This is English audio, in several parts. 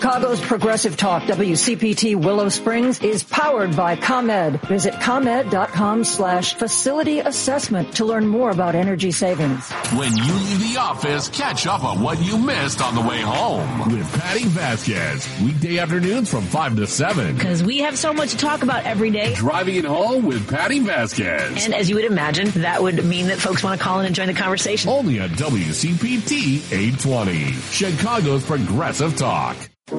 Chicago's Progressive Talk, WCPT Willow Springs, is powered by ComEd. Visit ComEd.com/facility assessment to learn more about energy savings. When you leave the office, catch up on what you missed on the way home with Patty Vasquez. Weekday afternoons from 5 to 7. Because we have so much to talk about every day. Driving it home with Patty Vasquez. And as you would imagine, that would mean that folks want to call in and join the conversation. Only on WCPT 820, Chicago's Progressive Talk.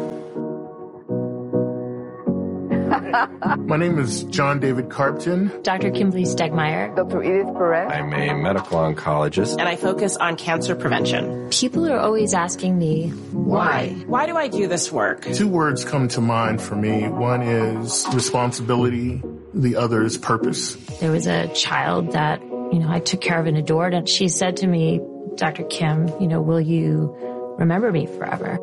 My name is John David Carpton. Dr. Kimberly Stegmeyer. Dr. Edith Perez. I'm a medical oncologist. And I focus on cancer prevention. People are always asking me, why? Why do I do this work? 2 words come to mind for me. One is responsibility. The other is purpose. There was a child that, I took care of and adored, and she said to me, Dr. Kim, will you remember me forever?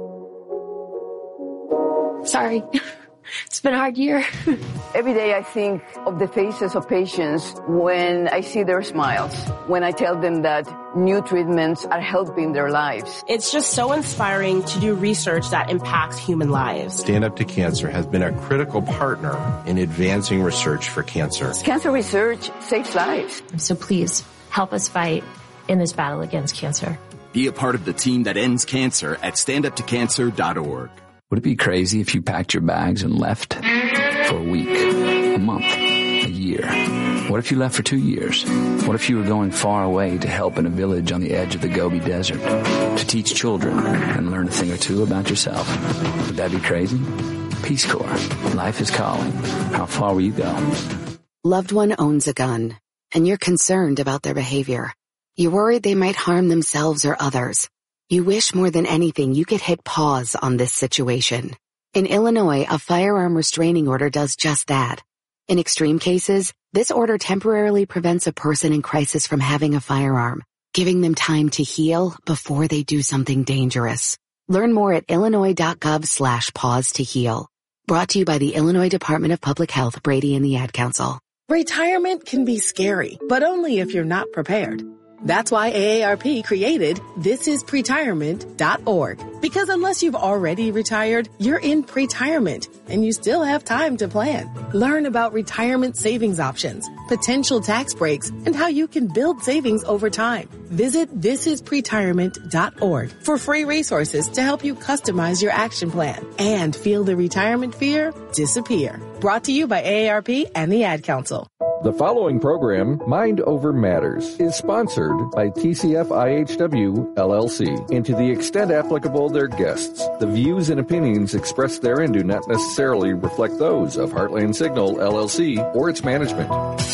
Sorry. It's been a hard year. Every day I think of the faces of patients when I see their smiles, when I tell them that new treatments are helping their lives. It's just so inspiring to do research that impacts human lives. Stand Up to Cancer has been a critical partner in advancing research for cancer. Cancer research saves lives. So please help us fight in this battle against cancer. Be a part of the team that ends cancer at standuptocancer.org. Would it be crazy if you packed your bags and left for a week, a month, a year? What if you left for 2 years? What if you were going far away to help in a village on the edge of the Gobi Desert, to teach children and learn a thing or two about yourself? Would that be crazy? Peace Corps. Life is calling. How far will you go? Loved one owns a gun, and you're concerned about their behavior. You're worried they might harm themselves or others. You wish more than anything you could hit pause on this situation. In Illinois, a firearm restraining order does just that. In extreme cases, this order temporarily prevents a person in crisis from having a firearm, giving them time to heal before they do something dangerous. Learn more at illinois.gov/pause to heal. Brought to you by the Illinois Department of Public Health, Brady and the Ad Council. Retirement can be scary, but only if you're not prepared. That's why AARP created thisispretirement.org. Because unless you've already retired, you're in pretirement and you still have time to plan. Learn about retirement savings options, potential tax breaks, and how you can build savings over time. Visit thisispretirement.org for free resources to help you customize your action plan and feel the retirement fear disappear. Brought to you by AARP and the Ad Council. The following program, Mind Over Matters, is sponsored by TCF IHW LLC, and to the extent applicable, their guests. The views and opinions expressed therein do not necessarily reflect those of Heartland Signal LLC or its management.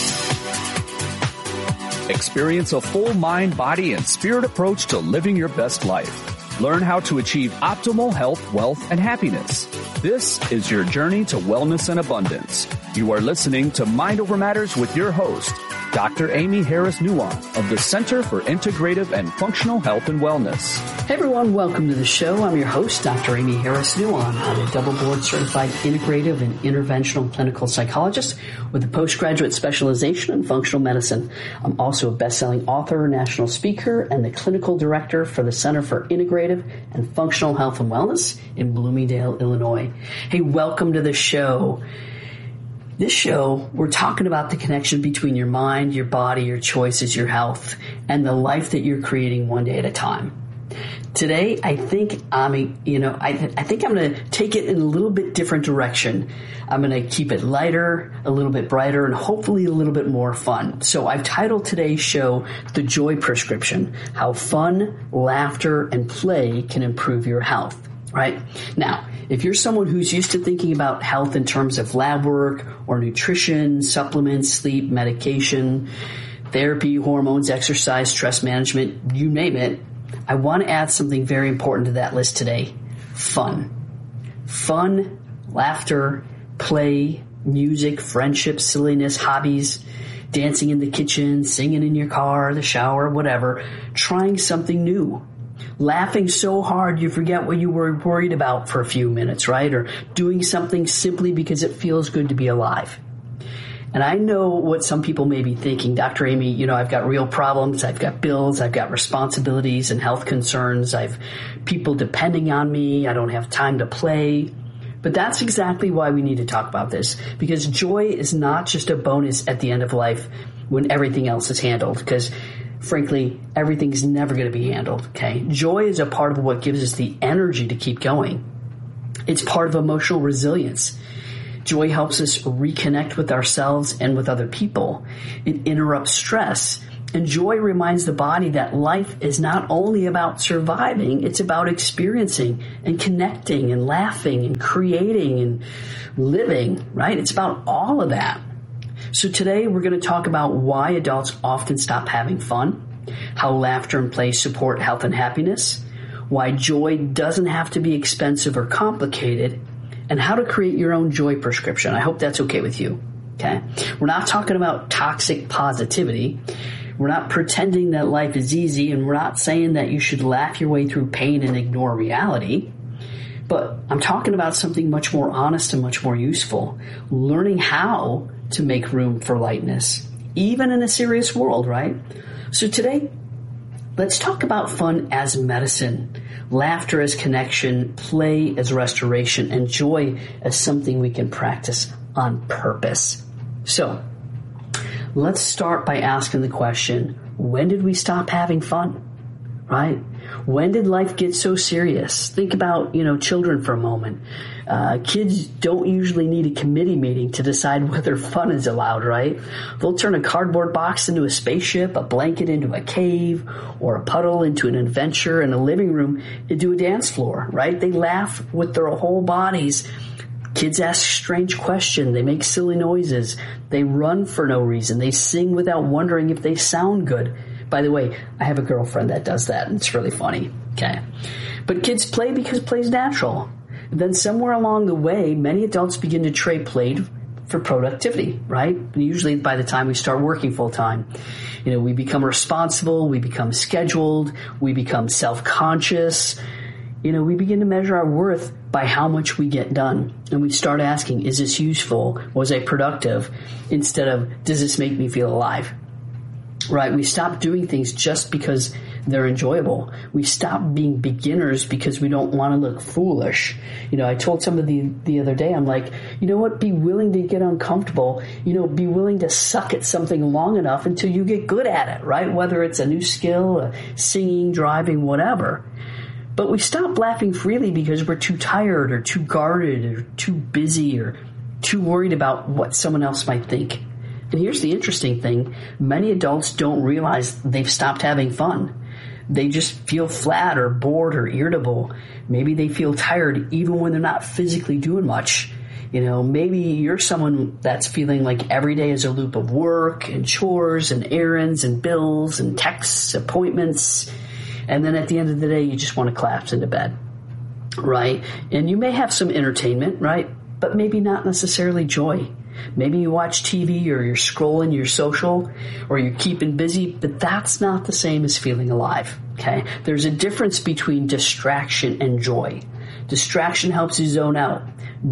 Experience a full mind, body, and spirit approach to living your best life. Learn how to achieve optimal health, wealth, and happiness. This is your journey to wellness and abundance. You are listening to Mind Over Matters with your host, Dr. Amy Harris-Nuon of the Center for Integrative and Functional Health and Wellness. Hey everyone, welcome to the show. I'm your host, Dr. Amy Harris-Nuon. I'm a double board certified integrative and interventional clinical psychologist with a postgraduate specialization in functional medicine. I'm also a best-selling author, national speaker, and the clinical director for the Center for Integrative and Functional Health and Wellness in Bloomingdale, Illinois. Hey, welcome to the show. This show, we're talking about the connection between your mind, your body, your choices, your health, and the life that you're creating one day at a time. Today, I think I'm going to take it in a little bit different direction. I'm going to keep it lighter, a little bit brighter, and hopefully a little bit more fun. So I've titled today's show, The Joy Prescription, How Fun, Laughter, and Play Can Improve Your Health. Right? Now, if you're someone who's used to thinking about health in terms of lab work or nutrition, supplements, sleep, medication, therapy, hormones, exercise, stress management, you name it, I want to add something very important to that list today. Fun. Fun, laughter, play, music, friendship, silliness, hobbies, dancing in the kitchen, singing in your car, the shower, whatever. Trying something new. Laughing so hard you forget what you were worried about for a few minutes, right? Or doing something simply because it feels good to be alive. And I know what some people may be thinking, Dr. Amy, I've got real problems. I've got bills. I've got responsibilities and health concerns. I've people depending on me. I don't have time to play. But that's exactly why we need to talk about this, because joy is not just a bonus at the end of life when everything else is handled, because frankly, everything's never going to be handled. Okay. Joy is a part of what gives us the energy to keep going. It's part of emotional resilience. Joy helps us reconnect with ourselves and with other people. It interrupts stress. And joy reminds the body that life is not only about surviving, it's about experiencing and connecting and laughing and creating and living, right? It's about all of that. So today we're going to talk about why adults often stop having fun, how laughter and play support health and happiness, why joy doesn't have to be expensive or complicated, and how to create your own joy prescription. I hope that's okay with you. Okay. We're not talking about toxic positivity. We're not pretending that life is easy, and we're not saying that you should laugh your way through pain and ignore reality. But I'm talking about something much more honest and much more useful. Learning how to make room for lightness, even in a serious world, right? So today, let's talk about fun as medicine, laughter as connection, play as restoration, and joy as something we can practice on purpose. So, let's start by asking the question, when did we stop having fun, right? When did life get so serious? Think about, children for a moment. Kids don't usually need a committee meeting to decide whether fun is allowed, right? They'll turn a cardboard box into a spaceship, a blanket into a cave, or a puddle into an adventure, and a living room into a dance floor, right? They laugh with their whole bodies. Kids ask strange questions. They make silly noises. They run for no reason. They sing without wondering if they sound good. By the way, I have a girlfriend that does that, and it's really funny. Okay. But kids play because play's natural. Then somewhere along the way, many adults begin to trade play for productivity, right? Usually by the time we start working full time, we become responsible, we become scheduled, we become self-conscious. We begin to measure our worth by how much we get done. And we start asking, is this useful? Was I productive? Instead of, does this make me feel alive? Right? We stop doing things just because they're enjoyable. We stop being beginners because we don't want to look foolish. I told somebody the other day, I'm like, you know what? Be willing to get uncomfortable. Be willing to suck at something long enough until you get good at it, right? Whether it's a new skill, singing, driving, whatever. But we stop laughing freely because we're too tired or too guarded or too busy or too worried about what someone else might think. And here's the interesting thing. Many adults don't realize they've stopped having fun. They just feel flat or bored or irritable. Maybe they feel tired even when they're not physically doing much. Maybe you're someone that's feeling like every day is a loop of work and chores and errands and bills and texts, appointments. And then at the end of the day, you just want to collapse into bed, right? And you may have some entertainment, right? But maybe not necessarily joy. Maybe you watch TV or you're scrolling your social or you're keeping busy, but that's not the same as feeling alive, okay? There's a difference between distraction and joy. Distraction helps you zone out.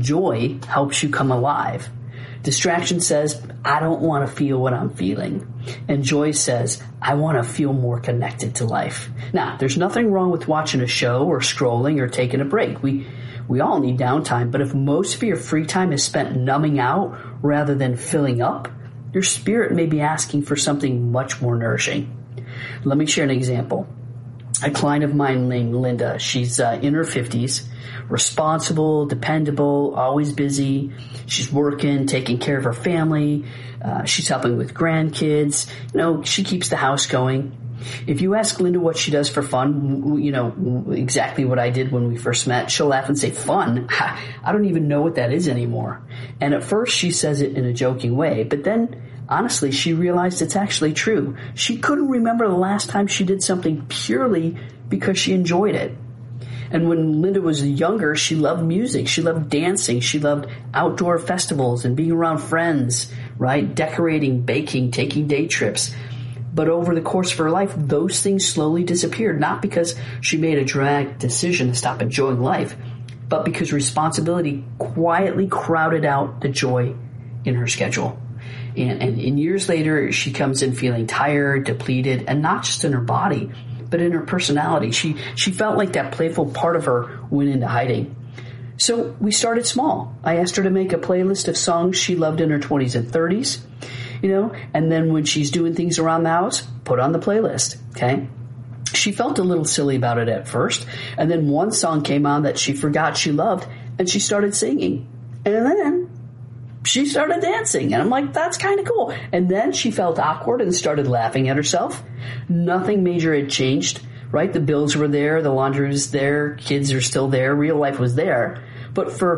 Joy helps you come alive. Distraction says, I don't want to feel what I'm feeling. And joy says, I want to feel more connected to life. Now, there's nothing wrong with watching a show or scrolling or taking a break. We all need downtime, but if most of your free time is spent numbing out rather than filling up, your spirit may be asking for something much more nourishing. Let me share an example. A client of mine named Linda, she's in her 50s, responsible, dependable, always busy. She's working, taking care of her family. She's helping with grandkids. She keeps the house going. If you ask Linda what she does for fun, exactly what I did when we first met, she'll laugh and say, fun? I don't even know what that is anymore. And at first she says it in a joking way, but then honestly, she realized it's actually true. She couldn't remember the last time she did something purely because she enjoyed it. And when Linda was younger, she loved music. She loved dancing. She loved outdoor festivals and being around friends, right? Decorating, baking, taking day trips. But over the course of her life, those things slowly disappeared, not because she made a dramatic decision to stop enjoying life, but because responsibility quietly crowded out the joy in her schedule. And years later, she comes in feeling tired, depleted, and not just in her body, but in her personality. She felt like that playful part of her went into hiding. So we started small. I asked her to make a playlist of songs she loved in her 20s and 30s, and then when she's doing things around the house, put on the playlist, okay? She felt a little silly about it at first, and then one song came on that she forgot she loved, and she started singing. And then she started dancing, and I'm like, that's kind of cool. And then she felt awkward and started laughing at herself. Nothing major had changed, right? The bills were there, the laundry was there, kids are still there, real life was there. But for